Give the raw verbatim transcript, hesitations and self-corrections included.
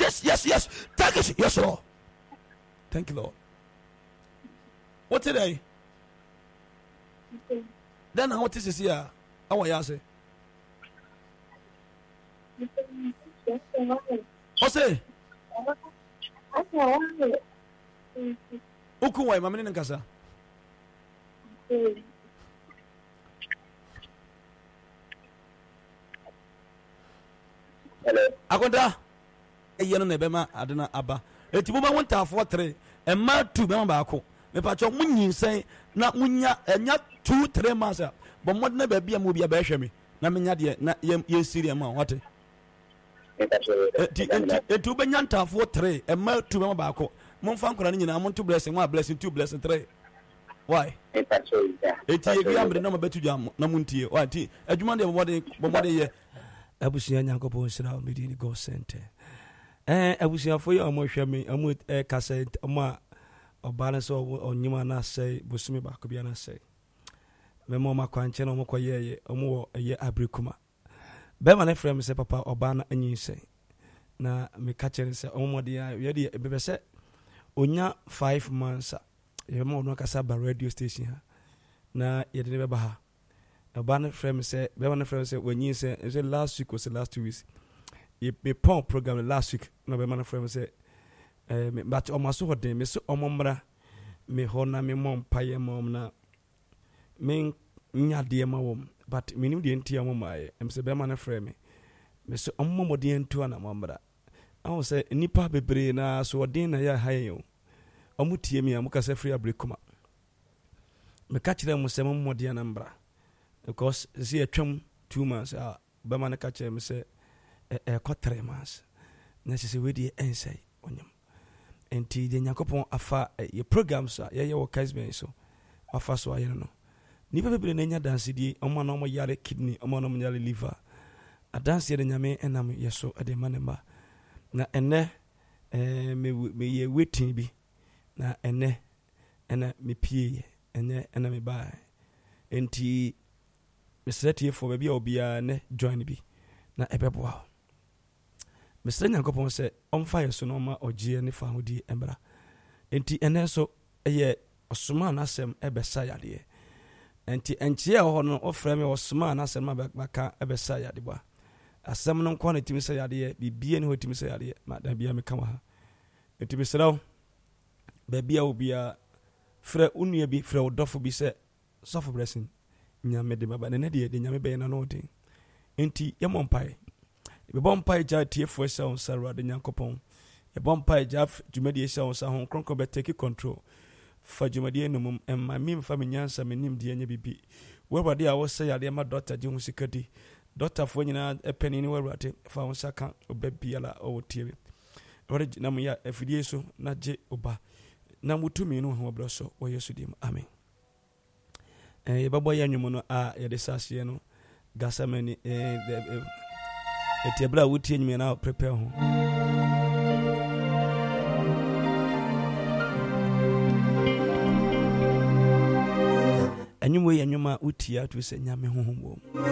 yes, yes, yes. Take it. Yes, Lord. Thank you, Lord. What today? Then what is this here? How are you say? What say? Uku wa mama ni nkasa. Hello. Akonda. Eyi no na be ma adena aba. Eti bo ma wonta for three. E ma two be ma ba ko. Me pa cho munyinsen na munya enya two three months. But mo na ba bia mo bia ba hwe me. Na menya de na ye siri ma what? Eti eti be nyanta for three. E ma two be ma ba ko. Mo fa nkora ni nyina mo two blessing, one blessing, two blessing, three. Why? Eti ye bia mbe na ma betu jam na muntie. Why ti adwuma de bo de bo de ye. Abusia Nyankopon sira me di go center. Eh abusia fo ye omo hwe me omo eh cassette omo obana so onyima na say busumi ba ko bia na say. Me mo makwanche na omo koye ye omo ye abrikuma. Be ma na frem say papa obana anyi say. Na me ka chere say omo de ya ye de bebe say onya five months ye mo no kasa ba radio station ha. Na ye de be ba ha. Obana frem say be ma na frem say wanyi say say last week was the last two weeks. Ye me pon program last week na be ma na frem say eh me but omo so hoden me so omo mra me hona me mom paye mom na me nya de ma wom but me nim de ntia mom aye em se be ma na frɛ me me so omo mo de ntua na mom mra awo se nipa bebre na so odin na ya haye o omo tie me am ka se free abrekuma me ka kire mo se mom mo de na mbra because see atwam two months ah be ma na ka kire me se e e ko three months na se we de ensai onyam enti de Nyankopon afa ye programs a ye ye wo Kaisben so afa so aye no nipa bebere na nya dance die omo na omo yare kidney omo na omo yare liver a dance de nyame enam yeso ade manema na ene eh me me ye waiting bi na ene ena me pie ene ena me ba enti me sretie for bia obia ne join bi na ebeboa Mister Nyankopon se omfa yeso no ma ogie ne fa hodi embra enti ene so eye osoma na asem ebesa yade enti enchie ho no ofra me osoma na asem ma baka ebesa yade ba asem no nko na timi se yade bibie ne ho timi se yade ma da bia me kama ha enti misraw ba bia obia fra unua bi fra odofo bi se sofo blessing nyame de baba ne ne de de nyame be na no de enti yemompai be bompai ja tiefo esa on sarwa de Nyankopon e bompai ja dwumadi esa on sa hon kronkron be take control fa dwumadi enum emma mim fa menyansa menim de anya bibi wewade a wo se yade ma doctor ji hu sikadi doctor fo nyina epeni ni wewade fa on saka obabiala o tiebe wore na mu ya afidie so na je oba na mutumi no ho obroso wo Yesu dim amen eh ye babo ya nwumo no a ye de sase no gasamani eh etiabra wutie nyime na prepare ho anyumo ye nyuma utia tu se nyame honhom